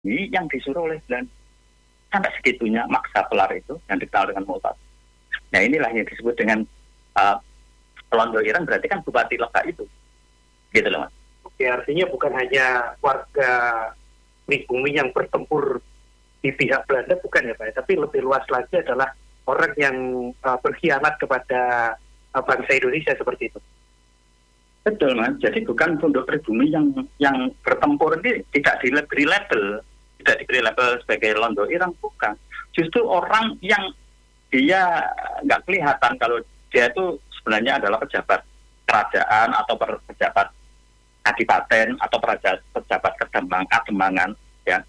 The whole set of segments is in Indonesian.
Ini yang disuruh oleh Belanda. Sampai segitunya maksa Pelar itu yang dikenal dengan Multat. Nah inilah yang disebut dengan Londo Ireng, berarti kan Bupati Lega itu. Gitu loh Mas. Oke, artinya bukan hanya warga pribumi yang bertempur di pihak Belanda, bukan ya Pak, tapi lebih luas lagi adalah orang yang berkhianat kepada bangsa Indonesia seperti itu. Betul Mas, jadi bukan penduduk pribumi yang bertempur ini tidak diberi label sebagai Londo Ireng, bukan. Justru orang yang dia nggak kelihatan kalau dia itu sebenarnya adalah pejabat kerajaan atau pejabat kadipaten atau pejabat Kademangan, ya.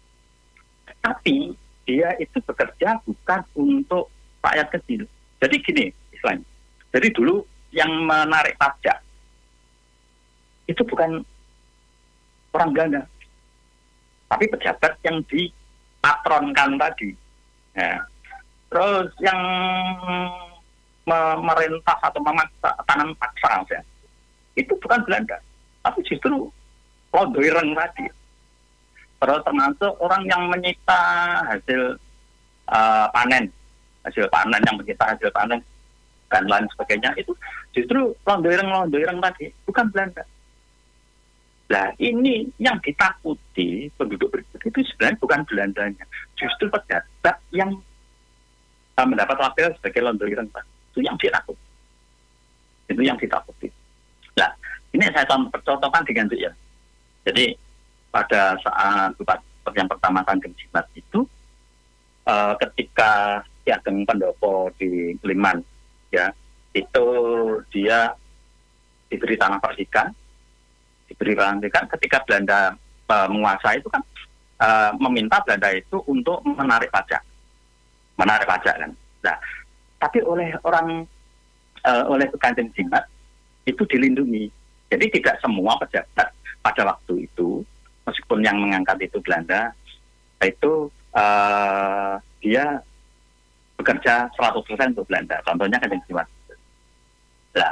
Tapi dia itu bekerja bukan untuk rakyat kecil. Jadi gini istilahnya. Jadi dulu yang menarik pajak itu bukan orang Belanda, tapi pejabat yang dipatronkan tadi. Ya. Terus yang memerintah atau memaksa tanam paksa, ya, itu bukan Belanda, tapi justru Londo Ireng tadi. Terus termasuk orang yang menyita hasil panen yang menyita hasil panen dan lain sebagainya, itu justru Londo Ireng tadi, bukan Belanda. Nah ini yang ditakuti penduduk pribumi itu sebenarnya bukan Belandanya, justru pejabat yang mendapat label sebagai Londo Ireng tadi. Itu yang ditakuti. Nah ini saya contohkan dengan ya. Jadi pada saat yang pertama Kanjeng Jimat itu ketika Ki Ageng Pendopo di Liman, ya, itu dia diberi tanah perdikan, ketika Belanda menguasai itu kan meminta Belanda itu untuk menarik pajak kan. Nah, tapi oleh Kanjeng Jimat itu dilindungi. Jadi tidak semua pejabat pada waktu itu, meskipun yang mengangkat itu Belanda, itu dia bekerja 100% untuk Belanda. Contohnya Kanjeng Jimat. Nah,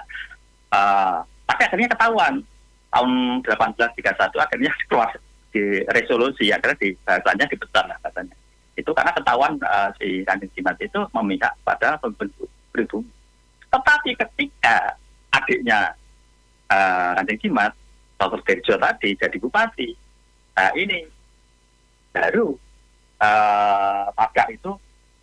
tapi akhirnya ketahuan tahun 1831 akhirnya keluar di resolusi, akhirnya bahasanya dipecat lah katanya. Itu karena ketahuan si Kanjeng Jimat itu memihak pada penduduk pribumi. Tetapi ketika adiknya Kanjeng Jimat, Dr. Dirjo tadi jadi bupati, nah ini baru pajak itu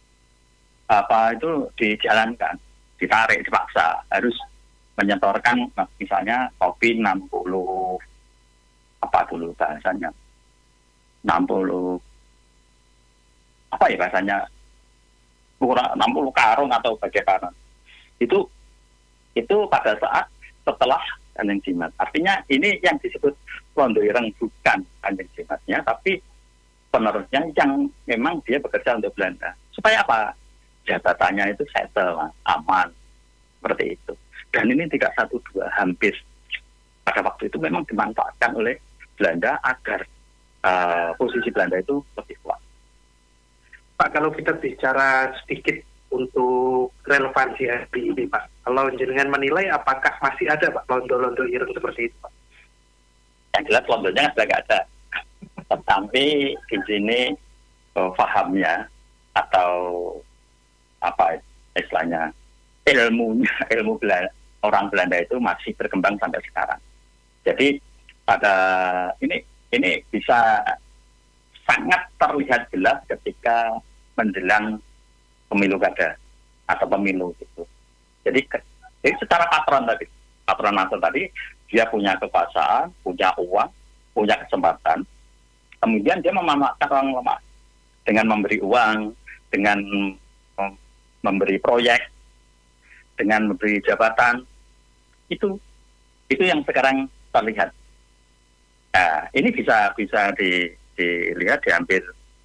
dijalankan, ditarik, dipaksa, harus menyetorkan misalnya kopi 60 apa dulu bahasanya 60 apa ya bahasanya kurang 60 karung atau bagaimana itu pada saat setelah Kanjeng Jimat. Artinya ini yang disebut Londo Ireng bukan Kanjeng Jimatnya, tapi penerusnya yang memang dia bekerja untuk Belanda. Supaya apa? Jabatannya itu settle, aman, seperti itu. Dan ini tidak satu dua, hampir pada waktu itu memang dimanfaatkan oleh Belanda agar posisi Belanda itu lebih kuat. Pak, kalau kita bicara sedikit untuk relevansi hari ini, Pak, kalau jenengan menilai apakah masih ada Pak Londo-Londo Ireng seperti itu, Pak? Yang jelas Londonya sudah nggak ada. Tetapi di sini fahamnya atau apa istilahnya ilmu Belanda, orang Belanda itu masih berkembang sampai sekarang. Jadi pada ini bisa sangat terlihat jelas ketika menjelang pemilu kada atau pemilu itu. Jadi secara patronatur tadi dia punya kekuasaan, punya uang, punya kesempatan. Kemudian dia memanfaatkan orang lemah dengan memberi uang, dengan memberi proyek, dengan memberi jabatan. Itu yang sekarang terlihat. Nah, ini bisa dilihat diambil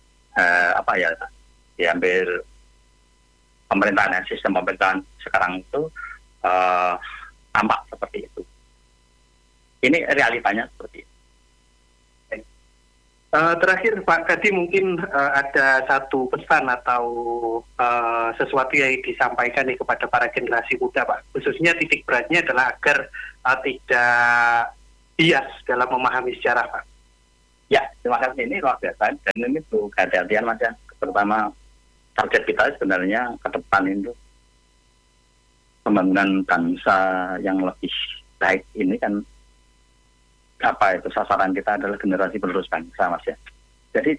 diambil pemerintahan, sistem pemerintahan sekarang itu tampak seperti itu. Ini realitanya seperti itu. Terakhir Pak, tadi mungkin ada satu pesan atau sesuatu yang disampaikan kepada para generasi muda Pak. Khususnya titik beratnya adalah agar tidak bias dalam memahami sejarah Pak. Ya, terima kasih. Ini luar biasa. Dan ini tuh kehati-hatian Mas ya. Terutama target kita sebenarnya ke depan itu pembangunan bangsa yang lebih baik ini kan sasaran kita adalah generasi penerus bangsa Mas ya. Jadi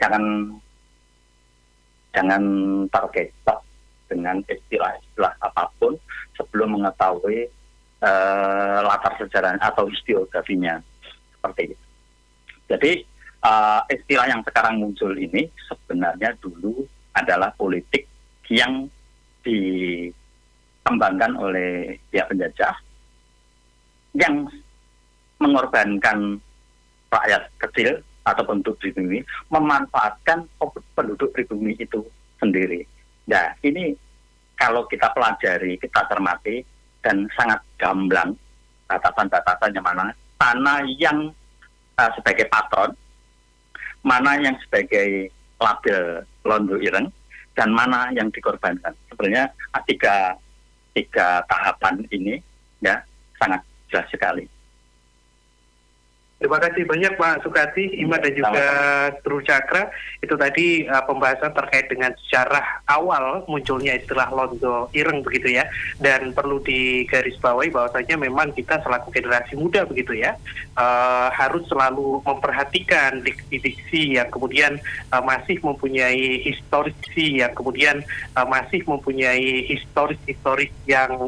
jangan terkecoh dengan istilah-istilah apapun sebelum mengetahui latar sejarah atau historiografinya seperti itu. Jadi istilah yang sekarang muncul ini sebenarnya dulu adalah politik yang dikembangkan oleh pihak penjajah yang mengorbankan rakyat kecil atau penduduk pribumi, memanfaatkan penduduk pribumi itu sendiri. Nah, ini kalau kita pelajari, kita cermati, dan sangat gamblang batasan-batasannya mana yang sebagai patron, mana yang sebagai label londo ireng, dan mana yang dikorbankan. Sebenarnya tiga tahapan ini ya sangat jelas sekali. Terima kasih banyak Pak Sukadi, Ima dan juga Guru Cakra. Itu tadi pembahasan terkait dengan sejarah awal munculnya istilah londo ireng begitu ya. Dan perlu digarisbawahi bahwasanya memang kita selaku generasi muda begitu ya, harus selalu memperhatikan diksi-diksi yang kemudian masih mempunyai historisi, yang kemudian masih mempunyai historis-historis yang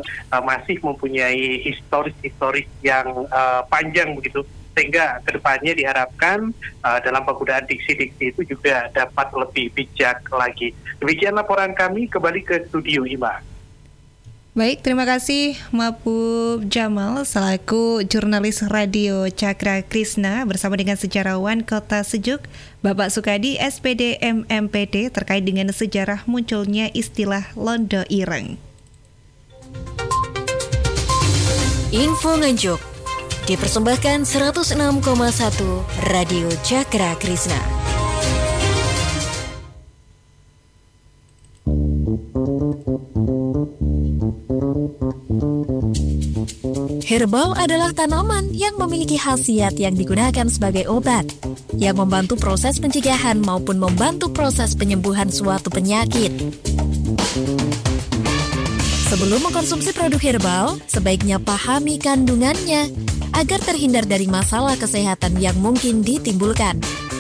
panjang begitu. Sehingga kedepannya diharapkan dalam penggunaan diksi-diksi itu juga dapat lebih bijak lagi. Demikian laporan kami, kembali ke studio Ima. Baik, terima kasih Mapub Jamal selaku jurnalis Radio Cakra Krishna bersama dengan sejarawan Kota Sejuk Bapak Sukadi SPD MMPD terkait dengan sejarah munculnya istilah londo ireng. Info Nganjuk dipersembahkan 106,1 Radio Cakra Krishna. Herbal adalah tanaman yang memiliki khasiat yang digunakan sebagai obat, yang membantu proses pencegahan maupun membantu proses penyembuhan suatu penyakit. Sebelum mengkonsumsi produk herbal, sebaiknya pahami kandungannya agar terhindar dari masalah kesehatan yang mungkin ditimbulkan.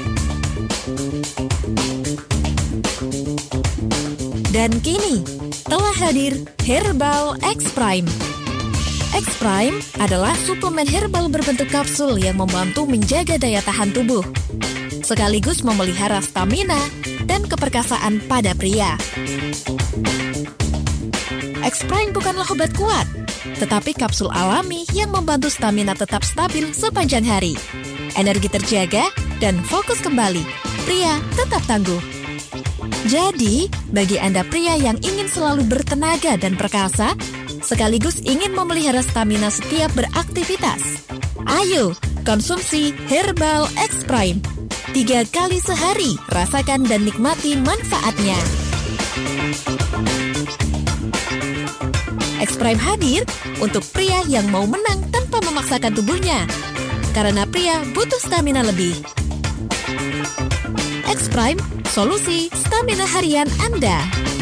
Dan kini, telah hadir Herbal X Prime. X Prime adalah suplemen herbal berbentuk kapsul yang membantu menjaga daya tahan tubuh, sekaligus memelihara stamina dan keperkasaan pada pria. X Prime bukanlah obat kuat, tetapi kapsul alami yang membantu stamina tetap stabil sepanjang hari. Energi terjaga dan fokus kembali. Pria tetap tangguh. Jadi, bagi Anda pria yang ingin selalu bertenaga dan perkasa, sekaligus ingin memelihara stamina setiap beraktivitas, ayo konsumsi Herbal X Prime. 3 kali sehari, rasakan dan nikmati manfaatnya. X Prime hadir untuk pria yang mau menang tanpa memaksakan tubuhnya, karena pria butuh stamina lebih. X Prime, solusi stamina harian Anda.